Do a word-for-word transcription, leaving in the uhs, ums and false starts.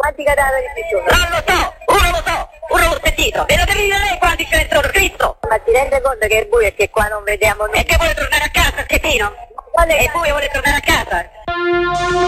Quanti cadaveri ci sono? Non lo so, uno lo so, uno l'ho sentito. E lo devi dire lei quanti ce ne sono, Cristo! Ma ti rende conto che è buio e che qua non vediamo E niente? che vuole tornare a casa, Schettino? Quale E poi vuole tornare a casa?